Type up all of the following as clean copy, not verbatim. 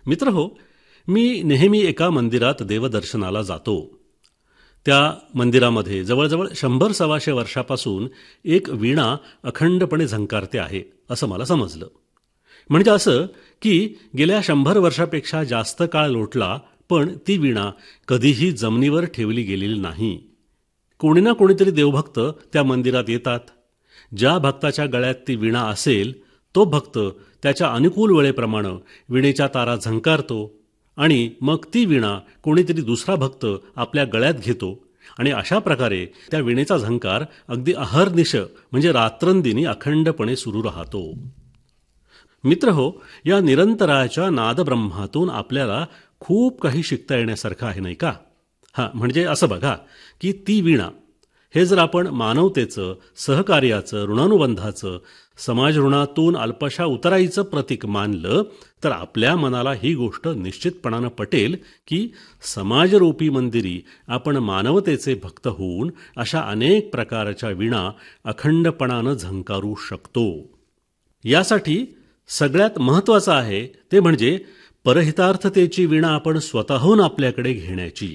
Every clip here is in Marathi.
मित्रहो, मी नेहमी एका मंदिरात देवदर्शनाला जातो. त्या मंदिरामध्ये जवळजवळ 100-125 वर्षापासून एक वीणा अखंडपणे झंकारते आहे असं मला समजलं. म्हणजे असं की गेल्या 100 वर्षापेक्षा जास्त काळ लोटला, पण ती वीणा कधीही जमिनीवर ठेवली गेलेली नाही. कोणी ना कोणीतरी देवभक्त त्या मंदिरात येतात. ज्या भक्ताच्या गळ्यात ती वीणा असेल तो भक्त त्याच्या अनुकूल वेळेप्रमाणे वीणेच्या तारा झंकारतो आणि मग ती वीणा कोणीतरी दुसरा भक्त आपल्या गळ्यात घेतो आणि अशा प्रकारे त्या वीणेचा झंकार अगदी अहर्निश म्हणजे रात्रंदिनी अखंडपणे सुरू राहतो. मित्रहो, या निरंतराच्या नादब्रह्मातून आपल्याला खूप काही शिकता येण्यासारखं आहे, नाही का? म्हणजे असं बघा की ती वीणा हे जर आपण मानवतेचं, सहकार्याचं, ऋणानुबंधाचं, समाज ऋणातून अल्पशा उतराईचं प्रतीक मानलं तर आपल्या मनाला ही गोष्ट निश्चितपणानं पटेल की समाजरूपी मंदिरी आपण मानवतेचे भक्त होऊन अशा अनेक प्रकारच्या वीणा अखंडपणानं झंकारू शकतो. यासाठी सगळ्यात महत्त्वाचं आहे ते म्हणजे परहितार्थतेची वीणा आपण स्वतःहून आपल्याकडे घेण्याची,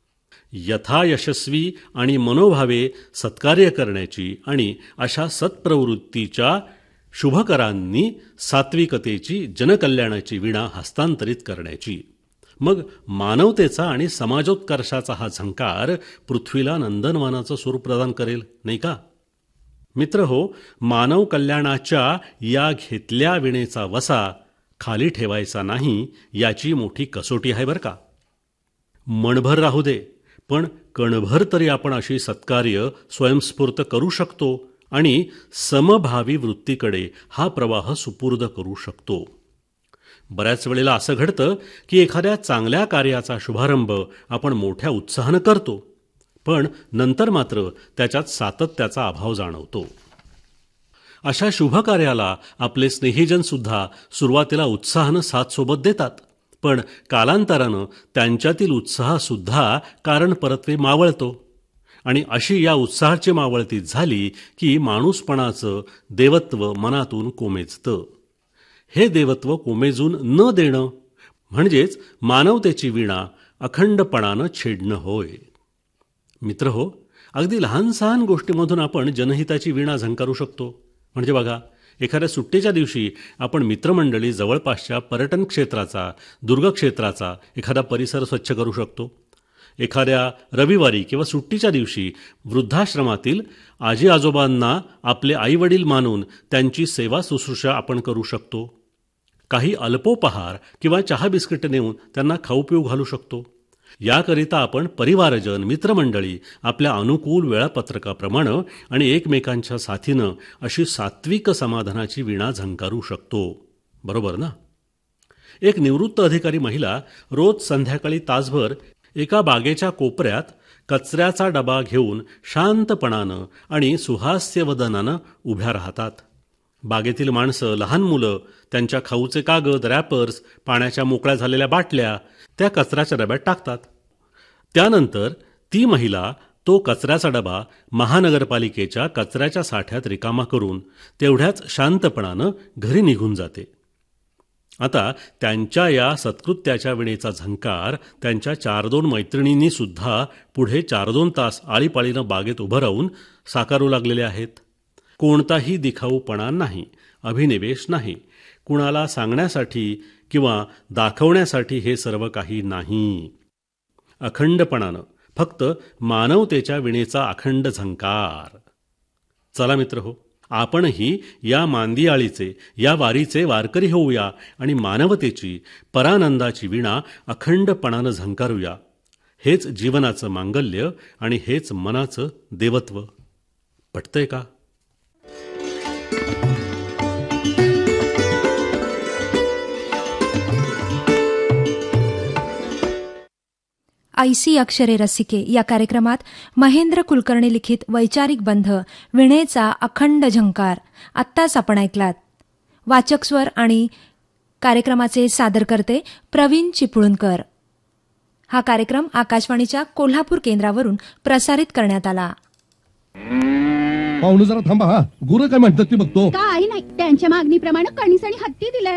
यथायशस्वी आणि मनोभावे सत्कार्य करण्याची आणि अशा सत्प्रवृत्तीच्या शुभकरांनी सात्विकतेची, जनकल्याणाची वीणा हस्तांतरित करण्याची. मग मानवतेचा आणि समाजोत्कर्षाचा हा झंकार पृथ्वीला नंदनवनाचं स्वरूप प्रदान करेल, नाही का? मित्रहो, मानव कल्याणाच्या या घेतल्या वीणेचा वसा खाली ठेवायचा नाही, याची मोठी कसोटी आहे बरं का. मणभर राहू दे, पण कणभर तरी आपण अशी सत्कार्य स्वयंस्फूर्त करू शकतो आणि समभावी वृत्तीकडे हा प्रवाह सुपूर्द करू शकतो. बऱ्याच वेळेला असं घडतं की एखाद्या चांगल्या कार्याचा शुभारंभ आपण मोठ्या उत्साहानं करतो, पण नंतर मात्र त्याच्यात सातत्याचा अभाव जाणवतो. अशा शुभकार्याला आपले स्नेहीजन सुद्धा सुरुवातीला उत्साहानं साथ सोबत देतात, पण कालांतरानं त्यांच्यातील उत्साहसुद्धा कारण परत्वे मावळतो आणि अशी या उत्साहाची मावळती झाली की माणूसपणाचं देवत्व मनातून कोमेजतं. हे देवत्व कोमेजून न देणं म्हणजेच मानवतेची वीणा अखंडपणानं छेडणं होय. मित्रहो, अगदी लहान सहान गोष्टीमधून आपण जनहिताची वीणा झंकारू शकतो. म्हणजे बघा, एखाद्या सुट्टीच्या दिवशी आपण मित्रमंडळी जवळपासच्या पर्यटन क्षेत्राचा, दुर्गक्षेत्राचा एखादा परिसर स्वच्छ करू शकतो. एखाद्या रविवारी किंवा सुट्टीच्या दिवशी वृद्धाश्रमातील आजी आजोबांना आपले आईवडील मानून त्यांची सेवा शुश्रूषा आपण करू शकतो. काही अल्पोपहार किंवा चहा बिस्किट नेऊन त्यांना खाऊ पिऊ घालू शकतो. याकरिता आपण परिवारजन, मित्रमंडळी आपल्या अनुकूल वेळापत्रकाप्रमाणे आणि एकमेकांच्या साथीनं अशी सात्विक समाधानाची वीणा झंकारू शकतो. बरोबर ना? एक निवृत्त अधिकारी महिला रोज संध्याकाळी तासभर एका बागेच्या कोपऱ्यात कचऱ्याचा डबा घेऊन शांतपणानं आणि सुहास्यवदनानं उभ्या राहतात. बागेतील माणसं, लहान मुलं त्यांच्या खाऊचे कागद, रॅपर्स, पाण्याच्या मोकळ्या झालेल्या बाटल्या त्या कचऱ्याच्या डब्यात टाकतात. त्यानंतर ती महिला तो कचऱ्याचा डबा महानगरपालिकेच्या कचऱ्याच्या साठ्यात रिकामा करून तेवढ्याच शांतपणानं घरी निघून जाते. आता त्यांच्या या सत्कृत्याच्या वीणेचा झंकार त्यांच्या 4-2 मैत्रिणींनी सुद्धा पुढे 4-2 तास आळीपाळीनं बागेत उभं राहून साकारू लागलेले आहेत. कोणताही दिखाऊपणा नाही, अभिनिवेश नाही, कुणाला सांगण्यासाठी किंवा दाखवण्यासाठी हे सर्व काही नाही. अखंडपणानं फक्त मानवतेच्या वीणेचा अखंड झंकार. चला मित्रहो, आपणही या मांदियाळीचे, या वारीचे वारकरी होऊया आणि मानवतेची, परानंदाची वीणा अखंडपणानं झंकारूया. हेच जीवनाचं मांगल्य आणि हेच मनाचं देवत्व. पटतंय का? ऐसी अक्षरे रसिके या कार्यक्रमात महेंद्र कुलकर्णी लिखित वैचारिक बंध वीणेचा अखंड झंकार आत्ताच आपण ऐकलात. वाचक स्वर आणि कार्यक्रमाचे सादरकर्ते प्रवीण चिपळूणकर. हा कार्यक्रम आकाशवाणीच्या कोल्हापूर केंद्रावरून प्रसारित करण्यात आला. पाहुणे जरा थांबा. गुरं काय म्हणतात ते बघतो. काही नाही, त्यांच्या मागणीप्रमाणे कणीस आणि हत्ती दिलाय.